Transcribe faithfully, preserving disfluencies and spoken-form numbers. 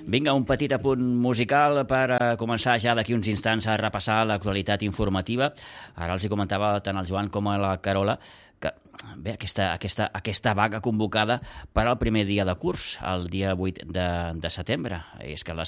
Vinga, un petit apunt musical per començar ja d'aquí uns instants a repassar l'actualitat informativa. Ara els hi comentava tant el Joan com a la Carola que bé, aquesta, aquesta, aquesta vaga convocada per al primer dia de curs, el dia vuit de, de setembre. És que les